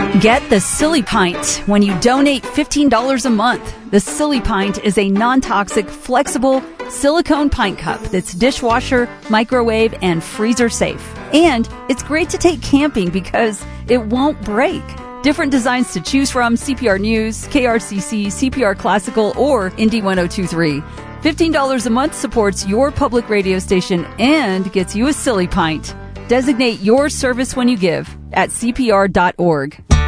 Get the Silly Pint when you donate $15 a month. The Silly Pint is a non-toxic, flexible silicone pint cup that's dishwasher, microwave, and freezer safe. And it's great to take camping because it won't break. Different designs to choose from: CPR News, KRCC, CPR Classical, or Indie 1023. $15 a month supports your public radio station and gets you a Silly Pint. Designate your service when you give at CPR.org.